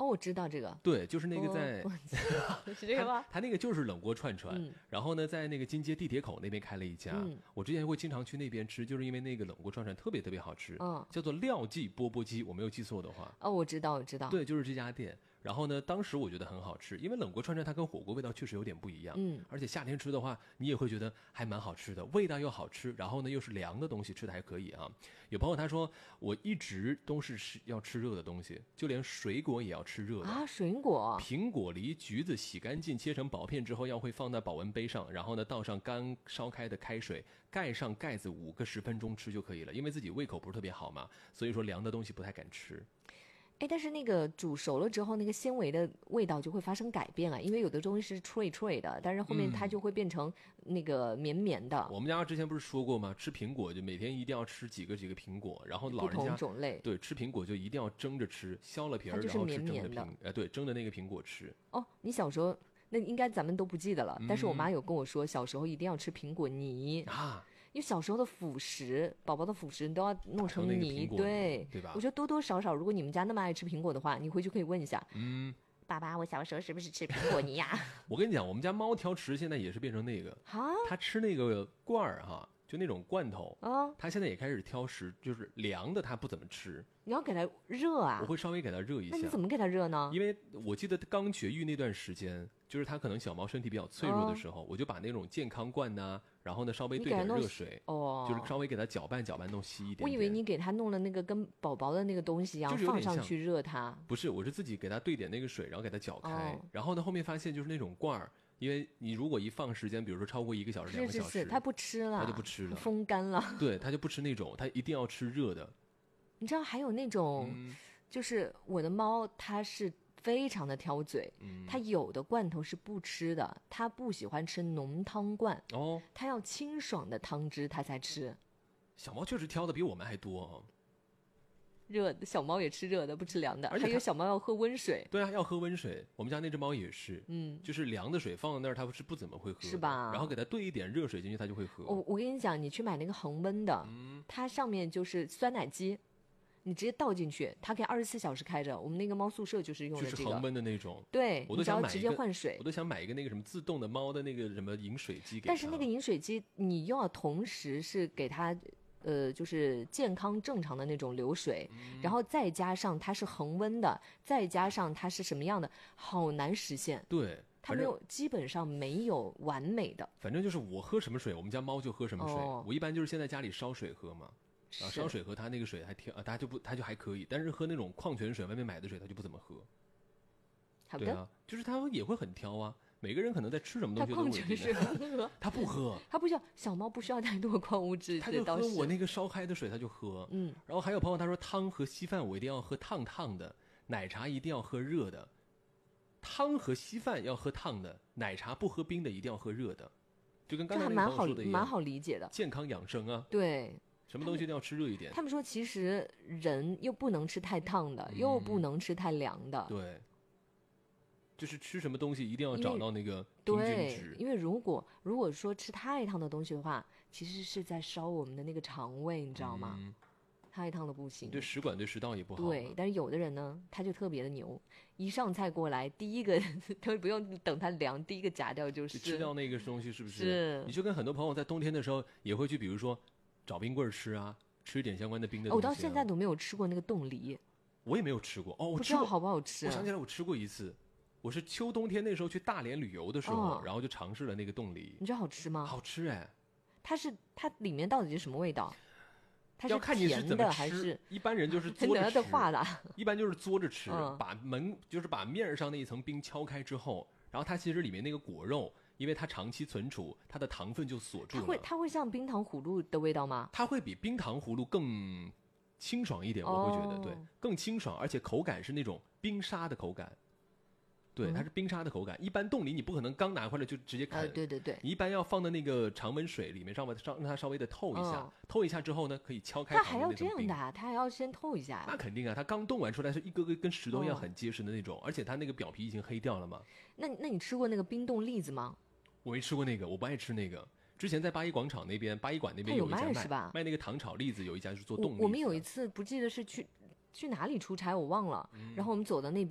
哦，我知道这个。 对，就是那个在是这个吗？ 他那个就是冷锅串串，然后呢，在那个金街地铁口那边开了一家，我之前会经常去那边吃，就是因为那个冷锅串串特别特别好吃，叫做廖记钵钵鸡，我没有记错的话。 哦，我知道，我知道。 对，就是这家店。然后呢，当时我觉得很好吃，因为冷锅串串它跟火锅味道确实有点不一样，而且夏天吃的话，你也会觉得还蛮好吃的，味道又好吃，然后呢又是凉的东西，吃的还可以啊。有朋友他说，我一直都是要吃热的东西，就连水果也要吃热的啊，水果， 苹果、梨、橘子洗干净切成薄片之后，要会放在保温杯上，然后呢倒上刚烧开的开水，盖上盖子，5个10分钟吃就可以了。因为自己胃口不是特别好嘛，所以说凉的东西不太敢吃。 哎，但是那个煮熟了之后，那个纤维的味道就会发生改变啊，因为有的东西是脆脆的，但是后面它就会变成那个绵绵的。 我们家之前不是说过吗？吃苹果就每天一定要吃几个苹果，然后老人家不同种类对吃苹果就一定要蒸着吃，削了皮儿然后吃蒸的对蒸的那个苹果吃。 哦，你小时候那应该咱们都不记得了，但是我妈有跟我说，小时候一定要吃苹果泥啊。因为小时候的辅食，宝宝的辅食你都要弄成泥，对吧？ 我觉得多多少少，如果你们家那么爱吃苹果的话，你回去可以问一下，爸爸，我小时候是不是吃苹果泥呀？ 我跟你讲，我们家猫挑食，现在也是变成那个，它吃那个罐儿哈，就那种罐头啊，它现在也开始挑食，就是凉的它不怎么吃。 你要给它热啊？ 我会稍微给它热一下。 那你怎么给它热呢？ 因为我记得刚绝育那段时间，就是它可能小猫身体比较脆弱的时候，我就把那种健康罐呐，然后呢稍微兑点热水，就是稍微给它搅拌搅拌，弄稀一点。 我以为你给它弄了那个跟宝宝的那个东西一样，放上去热它。 不是，我是自己给它兑点那个水，然后给它搅开，然后呢后面发现就是那种罐儿。因为你如果一放时间，比如说超过1个小时、2个小时， 它不吃了， 它就不吃了， 风干了。 对，它就不吃那种，它一定要吃热的。 你知道还有那种，就是我的猫，它是非常的挑嘴，它有的罐头是不吃的，它不喜欢吃浓汤罐，它要清爽的汤汁它才吃。 小猫确实挑的比我们还多热的小猫也吃热的，不吃凉的，还有小猫要喝温水。 对啊，要喝温水。我们家那只猫也是，就是凉的水放在那儿，它是不怎么会喝的， 是吧？ 然后给它兑一点热水进去，它就会喝。 我跟你讲，你去买那个恒温的，它上面就是酸奶机。你直接倒进去，它可以24小时开着。我们那个猫宿舍就是用的这个， 就是恒温的那种。 对， 我都想买直接换水。 我都想买一个那个什么自动的猫的那个什么饮水机给它。 但是那个饮水机，你又要同时是给它，就是健康正常的那种流水，然后再加上它是恒温的，再加上它是什么样的，好难实现。 对。 它基本上没有完美的。 反正就是我喝什么水，我们家猫就喝什么水。我一般就是现在家里烧水喝嘛。烧水喝它那个水还挺它就还可以，但是喝那种矿泉水外面买的水它就不怎么喝。 好的。 对啊，就是它也会很挑啊。每个人可能在吃什么东西都会。矿泉水喝， 它不喝， 它不需要，小猫不需要太多矿物质， 它就喝我那个烧开的水，它就喝。然后还有朋友他说汤和稀饭我一定要喝烫烫的，奶茶一定要喝热的。汤和稀饭要喝烫的，奶茶不喝冰的，一定要喝热的。就跟刚才那个朋友说的一样， 蛮好理解的， 健康养生啊。 对。 什么东西一定要吃热一点。 他们说其实人又不能吃太烫的，又不能吃太凉的。 对，就是吃什么东西一定要找到那个平均值。 对，因为如果说吃太烫的东西的话，其实是在烧我们的那个肠胃，你知道吗？太烫的不行， 对食管对食道也不好。 对，但是有的人呢，他就特别的牛，一上菜过来，第一个都不用等它凉，第一个夹掉就是吃掉那个东西，是不是？ 是。 你就跟很多朋友在冬天的时候也会去，比如说找冰棍吃啊，吃一点相关的冰的东西。 我到现在都没有吃过那个冻梨， 我也没有吃过。我不知道好不好吃。 我想起来，我吃过一次，我是秋冬天那时候去大连旅游的时候，然后就尝试了那个冻梨。 你觉得好吃吗？ 好吃哎！ 它里面到底是什么味道？它是甜的还是？ 一般人就是嘬着吃。 的一般就是嘬着吃，把面上那一层冰敲开之后，然后它其实里面那个果肉，因为它长期存储，它的糖分就锁住了。 它会像冰糖葫芦的味道吗？ 它会比冰糖葫芦更清爽一点，我会觉得对，更清爽，而且口感是那种冰沙的口感。对，它是冰沙的口感。一般冻梨你不可能刚拿回来就直接啃， 对， 你一般要放到那个常温水里面，让它稍微的透一下，透一下之后呢，可以敲开。 它还要这样的啊？它还要先透一下？ 那肯定啊，它刚冻完出来是一个个跟石头一样很结实的那种，而且它那个表皮已经黑掉了嘛。 那你吃过那个冰冻栗子吗？ 我没吃过那个，我不爱吃那个。之前在八一广场那边，八一馆那边有一家是吧？ 卖那个糖炒栗子，有一家是做冻栗子。 我们有一次不记得是去哪里出差，我忘了，然后我们走到那边。